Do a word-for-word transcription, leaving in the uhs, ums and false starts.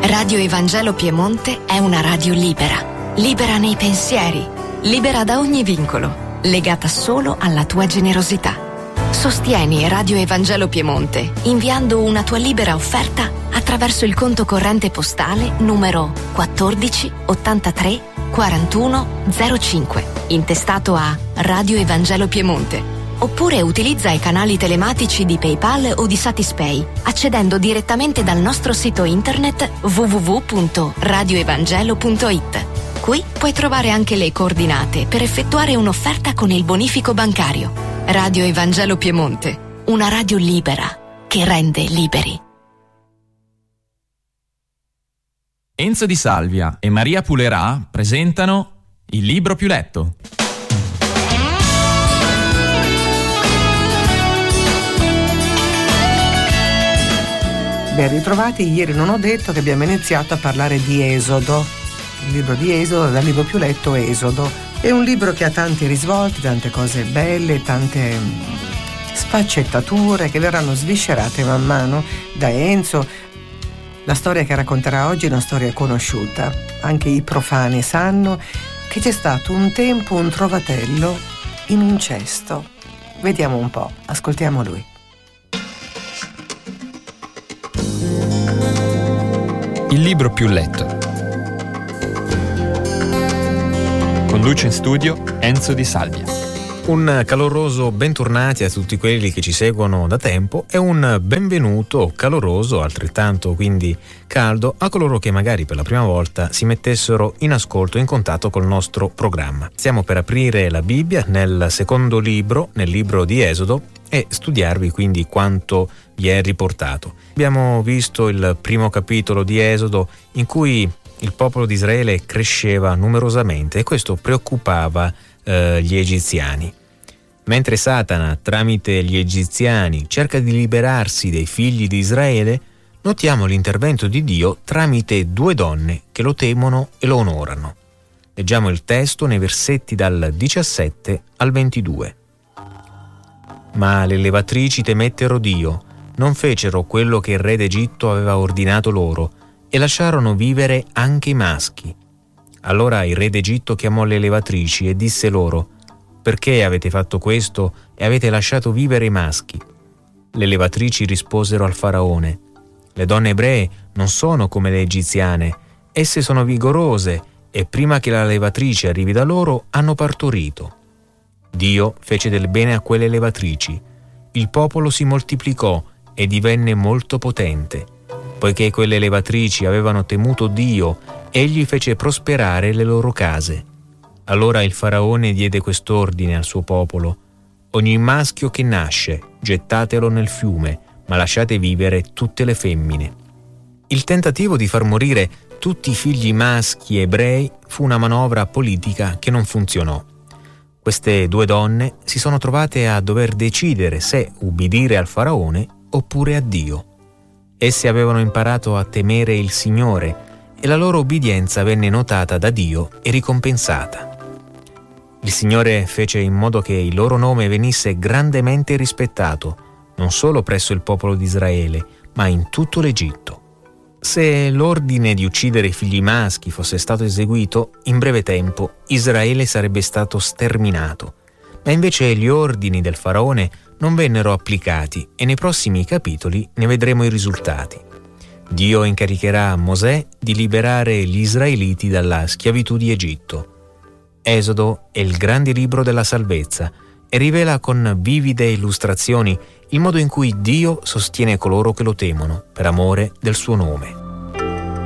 Radio Evangelo Piemonte è una radio libera, libera nei pensieri, libera da ogni vincolo, legata solo alla tua generosità. Sostieni Radio Evangelo Piemonte inviando una tua libera offerta attraverso il conto corrente postale numero quattordici ottantatré quarantuno zero cinque, intestato a Radio Evangelo Piemonte. Oppure utilizza i canali telematici di PayPal o di Satispay, accedendo direttamente dal nostro sito internet w w w punto radio evangelo punto i t. Qui puoi trovare anche le coordinate per effettuare un'offerta con il bonifico bancario. Radio Evangelo Piemonte, una radio libera che rende liberi. Enzo Di Salvia e Maria Pulerà presentano Il libro più letto. Ben ritrovati. Ieri non ho detto che abbiamo iniziato a parlare di Esodo, il libro di Esodo, dal libro più letto Esodo. È un libro che ha tanti risvolti, tante cose belle, tante sfaccettature che verranno sviscerate man mano da Enzo. La storia che racconterà oggi è una storia conosciuta. Anche i profani sanno che c'è stato un tempo un trovatello in un cesto. Vediamo un po', ascoltiamo lui. Il libro più letto. Conduce in studio Enzo Di Salvia. Un caloroso bentornati a tutti quelli che ci seguono da tempo e un benvenuto caloroso, altrettanto quindi caldo, a coloro che magari per la prima volta si mettessero in ascolto, in contatto col nostro programma. Stiamo per aprire la Bibbia nel secondo libro, nel libro di Esodo, e studiarvi quindi quanto vi è riportato. Abbiamo visto il primo capitolo di Esodo in cui il popolo di Israele cresceva numerosamente e questo preoccupava eh, gli egiziani. Mentre Satana, tramite gli egiziani, cerca di liberarsi dei figli di Israele, notiamo l'intervento di Dio tramite due donne che lo temono e lo onorano. Leggiamo il testo nei versetti dal diciassette al ventidue. Ma le levatrici temettero Dio, non fecero quello che il re d'Egitto aveva ordinato loro e lasciarono vivere anche i maschi. Allora il re d'Egitto chiamò le levatrici e disse loro: «Perché avete fatto questo e avete lasciato vivere i maschi?» Le levatrici risposero al faraone: «Le donne ebree non sono come le egiziane, esse sono vigorose e prima che la levatrice arrivi da loro hanno partorito». Dio fece del bene a quelle levatrici. Il popolo si moltiplicò e divenne molto potente. Poiché quelle levatrici avevano temuto Dio, egli fece prosperare le loro case. Allora il faraone diede quest'ordine al suo popolo: «Ogni maschio che nasce, gettatelo nel fiume, ma lasciate vivere tutte le femmine». Il tentativo di far morire tutti i figli maschi ebrei fu una manovra politica che non funzionò. Queste due donne si sono trovate a dover decidere se ubbidire al faraone oppure a Dio. Esse avevano imparato a temere il Signore e la loro obbedienza venne notata da Dio e ricompensata. Il Signore fece in modo che il loro nome venisse grandemente rispettato, non solo presso il popolo di Israele, ma in tutto l'Egitto. Se l'ordine di uccidere i figli maschi fosse stato eseguito, in breve tempo Israele sarebbe stato sterminato. Ma invece gli ordini del faraone non vennero applicati e nei prossimi capitoli ne vedremo i risultati. Dio incaricherà Mosè di liberare gli israeliti dalla schiavitù di Egitto. Esodo è il grande libro della salvezza e rivela con vivide illustrazioni il modo in cui Dio sostiene coloro che lo temono per amore del suo nome.